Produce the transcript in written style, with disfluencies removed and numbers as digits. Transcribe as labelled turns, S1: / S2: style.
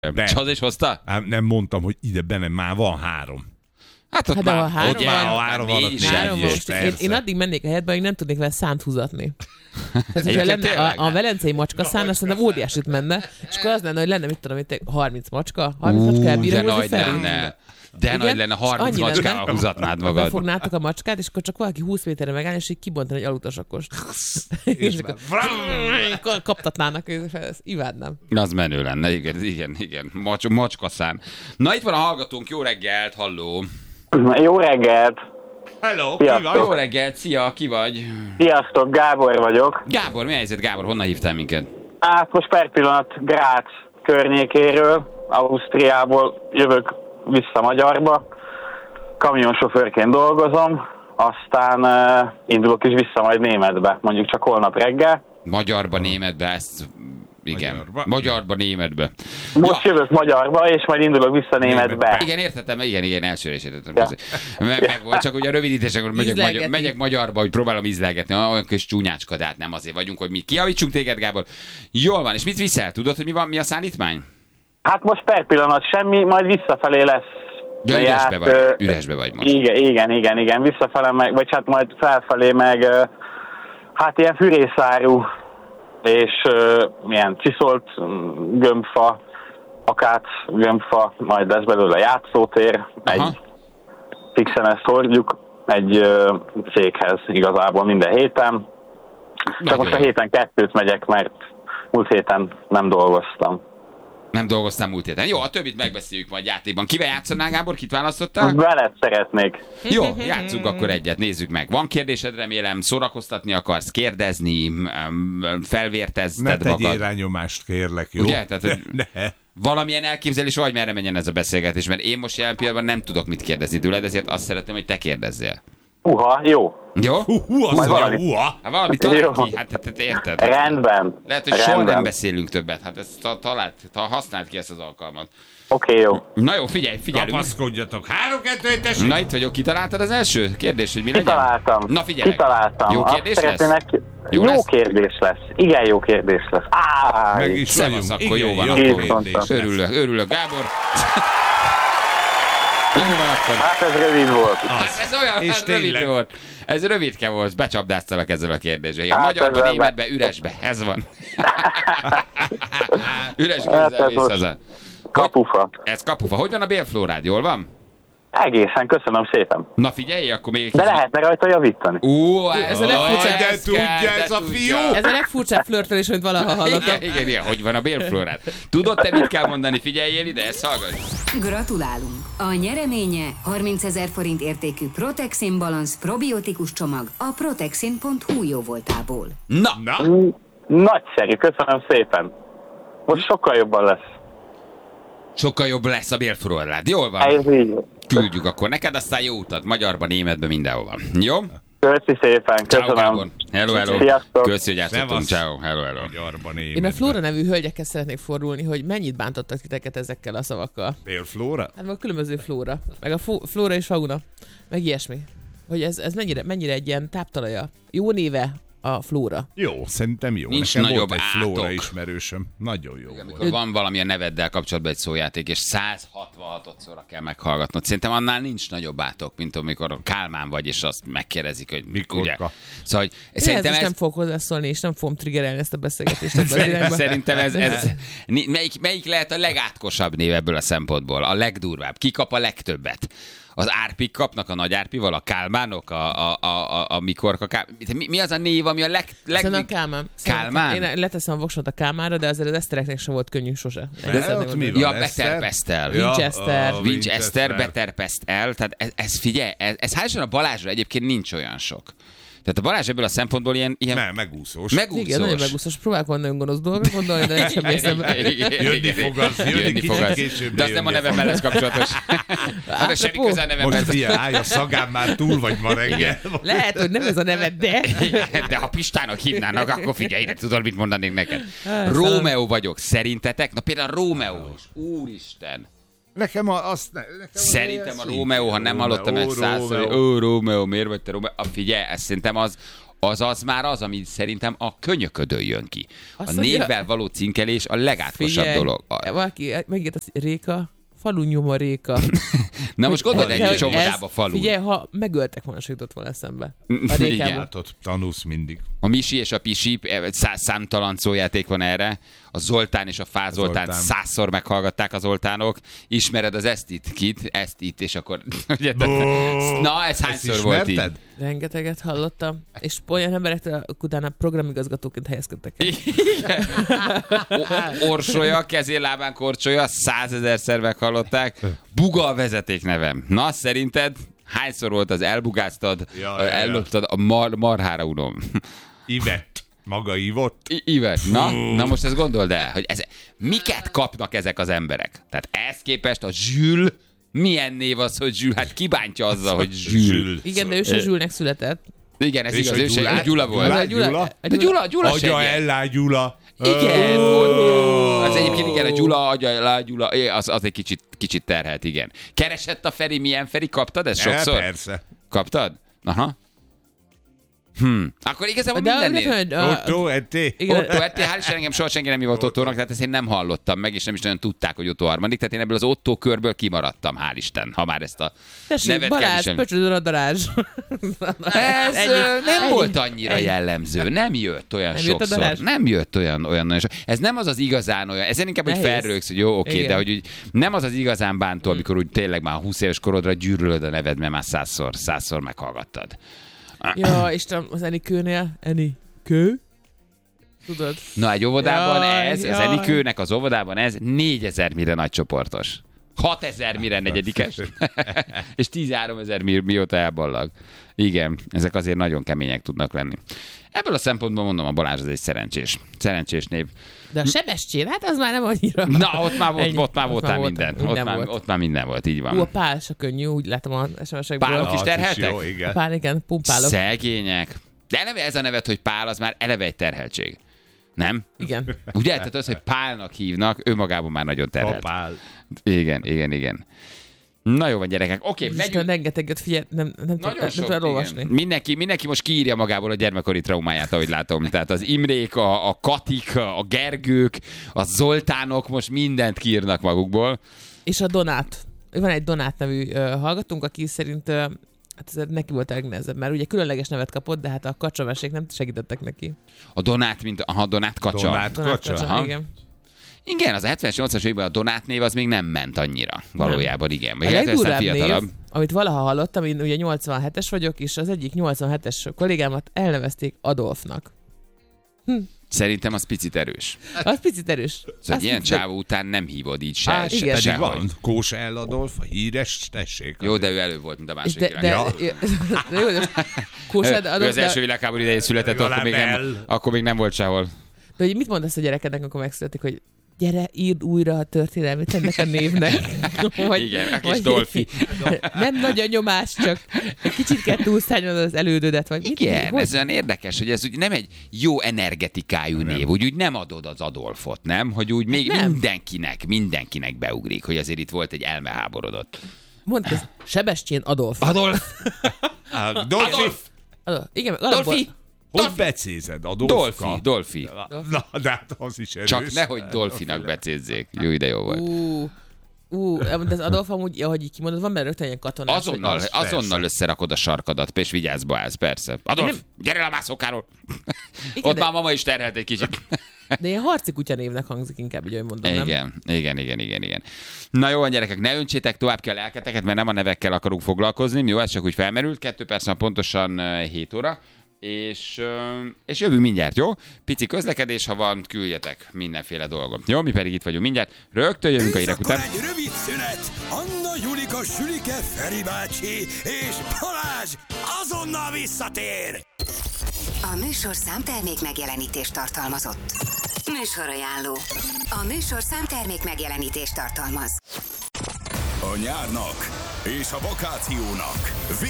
S1: Haza is hozta?
S2: Nem mondtam, hogy ide benne már van 3.
S1: Hát ott
S3: de
S1: már,
S3: a három
S1: ugye,
S3: van.
S2: Három van,
S1: négy is
S3: Három
S1: egy.
S3: most. Én addig mennék a helyetben, hogy nem tudnék vele szánt húzatni. Tehát, hogyha
S1: Egyébként
S3: lenne
S1: tényleg.
S3: a velencei macska szán, azt szerintem óriásit menne, és akkor az lenne, hogy lenne, mit tudom, itt 30 macska, 30 macska
S1: De
S3: elbírja
S1: nagy
S3: húzni fel.
S1: lenne. De nagy lenne, 30
S3: annyi
S1: macskával
S3: lenne.
S1: húzatnád magad.
S3: Befognátok a macskát, és akkor csak valaki 20 méterre megállni, és így kibontani egy alutasakost. és akkor kaptatnának, ezt imádnám.
S1: Az menő lenne, igen. Macskaszán. Na itt van a hallgatónk, jó reggelt, halló.
S4: Jó reggelt!
S2: Hello,
S4: Sziasztok.
S1: Jó reggelt, szia, ki vagy?
S4: Sziasztok, Gábor vagyok.
S1: Gábor, mi a helyzet, Gábor, honnan hívtál minket?
S4: Hát most per pillanat Grác környékéről, Ausztriából jövök vissza Magyarba. Kamionsofőrként dolgozom, aztán indulok is vissza majd Németbe, mondjuk csak holnap reggel.
S1: Magyarba, németbe, ezt... Igen, Magyarba, németbe.
S4: Most jövök Magyarba, és majd indulok vissza Németbe.
S1: Igen, értettem, igen, elsőre is értettem. Meg volt, csak ugye a rövidítések, megyek Magyarba, hogy próbálom ízlelgetni, olyan kis csúnyácska, de hát nem azért vagyunk, hogy mi kiavítsunk téged, Gábor. Jól van, és mit viszel? Tudod, hogy mi a szállítmány?
S4: Hát most per pillanat semmi, majd visszafele lesz.
S1: Ja, üresbe vagy most.
S4: Igen, visszafele meg, vagy hát majd felfelé meg, hát ilyen fűrészáru, és milyen csiszolt gömbfa, akác gömbfa, majd lesz belőle játszótér, egy fixen ezt hordjuk, egy céghez igazából minden héten. Csak most a héten 2-t megyek, mert múlt héten nem dolgoztam.
S1: Nem dolgoztam múlt héten. Jó, a többit megbeszéljük majd játékban. Kivel játszanál, Gábor? Kit választottál?
S4: Veled szeretnék.
S1: Jó, játsszunk akkor egyet, nézzük meg. Van kérdésed, remélem, szórakoztatni akarsz, kérdezni, felvértezted
S2: magad. Ne tegyél
S1: magad.
S2: rányomást, kérlek, jó?
S1: Ugye? Tehát, hogy
S2: Ne.
S1: valamilyen elképzelés vagy, merre menjen ez a beszélgetés, mert én most jelen pillanatban nem tudok mit kérdezni tőled, ezért azt szeretném, hogy te kérdezzél.
S4: Jó.
S1: Jó?
S2: Az
S4: valami.
S1: Hát valamit találj ki, hát érted.
S4: Rendben.
S1: Lehet, hogy soha nem beszélünk többet, hát ezt használd ki ezt az alkalmat.
S4: Oké, jó.
S1: Na jó, figyelünk.
S2: Kapaszkodjatok. 3-2-1-es.
S1: Na itt vagyok, kitaláltad az első kérdés, hogy mi legyen?
S4: Kitaláltam.
S1: Na figyelj.
S4: Kitaláltam.
S1: Jó kérdés
S4: Azt
S1: lesz?
S4: szeretnének...
S1: Jó
S4: Jó
S1: lesz?
S4: kérdés lesz. Igen, jó kérdés lesz.
S2: Meg is
S1: Szevasz,
S2: vagyunk.
S1: akkor jó
S2: Igen,
S1: van,
S2: jó
S1: akkor
S2: kérdés lesz.
S1: Örülök, Gábor. Jó van akkor.
S4: Hát ez rövid volt.
S1: Hát ez olyan,
S2: És
S1: ez rövid
S2: tényleg.
S1: volt. Ez rövidke volt, becsapdáztalak ezzel a kérdéssel. A
S4: Hát
S1: magyarban,
S4: ez
S1: németbe, üresbe. Ez van. Üres
S4: Hát
S1: kézzel
S4: ez
S1: mész
S4: most
S1: haza.
S4: kapufa.
S1: Ez kapufa. Hogy van a bélflórád? Jól van?
S4: Egészen, köszönöm szépen.
S1: Na figyelj, akkor még...
S4: De lehetne rajta javítani.
S3: Ez a legfurcsább.
S2: De tudja ez a fiú.
S3: Ez a legfurcsább flörtölés, amit valaha hallottam.
S1: Igen, hogy van a bélflórát. Tudod te, mit kell mondani? Figyeljél ide, ezt hallgass.
S5: Gratulálunk! A nyereménye 30 000 forint értékű Protexin Balance probiotikus csomag a protexin.hu jóvoltából.
S1: Na,
S4: Nagyszerű, köszönöm szépen. Most sokkal jobban lesz.
S1: sokkal jobb lesz a bélflórád. Jól van.
S4: Ez így.
S1: Küldjük akkor neked, aztán jó utat. Magyarban, németben, mindenhova. Jó?
S4: Köszi szépen,
S1: Ciao, Gábor.
S4: köszönöm.
S1: Hello.
S4: Sziasztok.
S1: Köszi, hogy játszottunk.
S2: Szevasz.
S1: Ciao. Hello.
S2: Magyarban
S3: Én a Flóra nevű hölgyekkel szeretnék fordulni, hogy mennyit bántottak titeket ezekkel a szavakkal.
S2: Bélflóra?
S3: Hát meg a különböző flóra, meg a flóra és fauna, meg ilyesmi. Hogy ez mennyire egy ilyen táptalaja. Jó néve a flóra.
S2: Jó, szerintem jó.
S1: Nincs
S2: Nekem
S1: nagyobb
S2: volt egy Flóra
S1: átok.
S2: ismerősöm. Nagyon jó volt.
S1: Amikor van valami a neveddel kapcsolatban egy szójáték, és 166-szorra kell meghallgatnod. Szerintem annál nincs nagyobb átok, mint amikor Kálmán vagy, és azt megkérdezik, hogy
S2: Mikorka.
S1: ugye. Szóval, hogy
S3: Én
S1: szerintem
S3: nem fogok hozzászólni, és nem fogom triggerelni ezt a beszélgetést. ebben az irányba.
S1: Szerintem melyik lehet a legátkosabb név ebből a szempontból? A legdurvább? Ki kap a legtöbbet? Az árpik kapnak a nagy árpival, a kálmánok, a mikorka mi az a név, ami a
S3: Szerintem a Kálmán.
S1: Kálmán?
S3: Én leteszem a voksot a Kálmánra, de azért az Esztereknek sem volt könnyű sose.
S2: De ott mi van?
S1: Ja,
S2: Eszter?
S1: Beterpesztel.
S3: Winchester.
S1: Winchester, Beterpesztel. Tehát ez figyelj, ez hálásan a Balázsra egyébként nincs olyan sok. Tehát a Balázs ebből a szempontból ilyen
S2: Nem, megúszós.
S3: Igen, nagyon megúszós. Próbálok volna nagyon gonosz dolgot gondolni, de nem sem eszembe.
S2: Jönni fog az, jönni kicsit később.
S1: De az nem a nevemmel lesz kapcsolatos. Hát semmi köze a
S2: Most
S1: nevemmel.
S2: figyelj, állj, a szagán már túl vagy ma reggel.
S3: Lehet, hogy nem ez a neved, de...
S1: De ha Pistának hívnának, akkor figyelj, ide tudod, mit mondanék neked.
S3: Hát,
S1: Rómeó vagyok, szerintetek? Na például Rómeó is. Úristen.
S2: Nekem azt...
S1: Szerintem a Rómeó, ha nem hallottam egy százszor, hogy Rómeó, miért vagy te Rómeó? Figyelj, ez szerintem az az már az, ami szerintem a könyöködön jön ki.
S3: Azt
S1: A
S3: mondja-
S1: névvel való cinkelés a legátkosabb
S3: Figyelj,
S1: dolog.
S3: Valaki megírt az Réka, falu nyoma Réka.
S1: Na most gondold
S3: De
S1: egy
S3: hogy
S1: csomodába
S3: ez-
S1: falun.
S3: Figyelj, ha megöltek volna, se jutott volna eszembe. A
S1: Igen.
S3: Rékából.
S2: Látod, tanulsz mindig.
S1: A Misi és a Pisi, számtalan szójáték van erre. A Zoltán és a Fázoltán
S2: Zoltán.
S1: 100-szor meghallgatták az Zoltánok. Ismered az ezt itt, és akkor... Ugye, na, ez hányszor volt így?
S2: Ismerted?
S3: Rengeteget hallottam, és olyan emberektől utána programigazgatóként helyezkedtek el.
S1: Orsolya, kezén-lábán korcsolya, 100 000-szer meghallották. Buga a vezetéknevem. Na, szerinted hányszor volt az elbugáztad,
S2: Ja.
S1: elloptad a marhára unom?
S2: Ivett. Maga ivott.
S1: Ivet, na most ezt gondold el, hogy miket kapnak ezek az emberek? Tehát ehhez képest a Zsül, milyen név az, hogy Zsül? Hát kibántja azzal, hogy Zsül.
S3: Igen, de ő se Zsülnek született.
S1: Igen, ez
S2: És
S1: igaz,
S2: a
S1: ő se,
S2: Gyulát?
S1: ő Gyula volt.
S2: Gyula?
S1: De Gyula se
S2: Agya
S1: egy-
S2: ellá Gyula.
S1: Igen, az egyébként igen, a Gyula, agya, Gyula, az egy kicsit terhelt, igen. Keresett a Feri, milyen Feri? Kaptad ezt sokszor?
S2: Persze.
S1: Kaptad? Aha. Akkor igazából
S3: De
S1: mindennél.
S2: Otto, etté.
S3: igen,
S1: Otto ettél, hál' Isten, engem soha senki nem hívott Ottónak, tehát ezt én nem hallottam meg, és nem is nagyon tudták, hogy Otto harmadik, tehát én ebből az Otto körből kimaradtam, hál' Isten, ha már ezt a
S3: tessék,
S1: nevet kell
S3: Balázs,
S1: viselni.
S3: pöcsödön a darázs.
S1: Ez
S3: Ennyi.
S1: nem
S3: Ennyi.
S1: volt annyira jellemző, nem jött olyan
S3: Nem jött a
S1: sokszor.
S3: darázs?
S1: Nem jött olyan nagyon sok. Ez nem az igazán olyan, ezen inkább, hogy
S3: Nehéz.
S1: felrögsz, hogy jó, oké,
S3: Igen.
S1: de hogy úgy, nem az igazán bántó, amikor úgy tényleg már 20 éves korodra gyűrlöd a neved, mert már 100-szor meghallgattad.
S3: Ja, Isten, az Enikőnél. Enikő? Tudod?
S1: Na, egy óvodában
S3: Jaj,
S1: az
S3: jaj.
S1: Enikőnek az óvodában ez 4000 mire nagy csoportos. 6000 mire negyedikes, és 13 000 mióta elballag. Igen, ezek azért nagyon kemények tudnak lenni. Ebből a szempontból mondom, a Balázs az egy szerencsés név.
S3: De a Sebestyén, hát az már nem annyira.
S1: Na, ott már
S3: Ennyi.
S1: voltál minden. Ott már minden volt, így van.
S3: A Pál se könnyű, úgy látom a SMS-ekből.
S1: Pálok is
S2: Az
S1: terheltek?
S2: jó, igen.
S3: Pál, igen, pumpálok.
S1: Szegények. De eleve ez a nevet, hogy Pál, az már eleve egy terheltség. Nem?
S3: Igen.
S1: Ugye? Tehát az, hogy Pálnak hívnak, önmagában már nagyon terhelt.
S2: Papál.
S1: Igen. Na jó van, gyerekek. Oké,
S3: Isten,
S1: megyünk.
S3: rengeteget figyelj, nem
S1: Nagyon
S3: tudom
S1: sok,
S3: olvasni.
S1: igen. Mindenki most kiírja magából a gyermekkori traumáját, ahogy látom. Tehát az Imrék, a Katik, a Gergők, a Zoltánok most mindent kiírnak magukból.
S3: És a Donát. Van egy Donát nevű hallgatónk, aki szerint hát ez neki volt a legnehezebb, mert ugye különleges nevet kapott, de hát a kacsamesék nem segítettek neki.
S1: A Donát, Donát Kacsa.
S2: Donát Kacsa.
S1: Aha.
S3: Igen.
S1: Igen, az 70-80-as években a Donát név az még nem ment annyira. Valójában igen.
S3: A
S1: Vagy lehet, hogy aztán
S3: legdurvább név,
S1: fiatalabb.
S3: amit valaha hallottam, én ugye 87-es vagyok, és az egyik 87-es kollégámat elnevezték Adolfnak.
S1: Szerintem az picit erős.
S3: Az picit erős.
S1: Szóval
S3: Azt
S1: egy ilyen
S3: hiszem,
S1: csávó után nem hívod így se.
S3: Hát
S1: se-
S3: igen.
S2: Pedig
S1: sehogy.
S2: van. Kósa El Adolf, a híres, tessék.
S1: Jó, de ő előbb volt, mint a
S3: és
S1: második
S3: de,
S1: király.
S3: de, jó, de Kósád
S1: Ő
S3: Adolf,
S1: az első
S3: de,
S1: világháború idején született,
S2: Legalább
S1: akkor még nem volt sehol.
S3: de hogy mit mondasz a gyerekednek, amikor megszületik, hogy gyere, írd újra a történelmét ennek a névnek.
S1: Igen, a kis Dolfi.
S3: Nem nagy a nyomás, csak egy kicsit kell túlszányanod az elődödet, vagy mit?
S1: Igen,
S3: Hogy?
S1: ez olyan érdekes, hogy ez úgy nem egy jó energetikájú név, úgy nem adod az Adolfot, nem? Hogy úgy még
S3: Nem.
S1: mindenkinek beugrik, hogy azért itt volt egy elmeháborodott.
S3: Mondd ezt, Sebestyén Adolf.
S1: Adolf!
S2: Dolfi!
S3: Adolf. Igen, meg alapból-
S1: Dolfi!
S2: Hogy becézed? Adolfka?
S1: Dolfi.
S2: Na, de hát az is erős.
S1: Csak nehogy Dolfinak becézzék. Jó, de jó volt.
S3: De az Adolf amúgy, ahogy így kimondod, van benne rögtön ilyen katonás.
S1: Azonnal összerakod a sarkadat, és vigyázz, állsz, persze. Adolf, gyere le a mászókáról!
S3: Igen,
S1: Ott
S3: de-
S1: már mama is terhelt egy kicsit.
S3: De ilyen harci kutya névnek hangzik inkább, így, hogy mondom, nem?
S1: Igen. Na jó, gyerekek, ne öntsétek tovább ki a lelketeket, mert nem a nevekkel akarunk foglalkozni. Jó, ez csak úgy felmerült. 2 perc van pontosan 7 óra. És jövünk mindjárt, jó? Pici közlekedés, ha van, küldjetek mindenféle dolgot. Jó, mi pedig itt vagyunk mindjárt. Rögtön jövünk a hírek után.
S6: Egy rövid szünet. Anna, Julika, Sülike, Feri bácsi és Balázs azonnal visszatér.
S5: A műsor számtermék megjelenítést tartalmazott. Műsorajánló. A műsor számtermék megjelenítést tartalmaz.
S6: A nyárnak és a vakációnak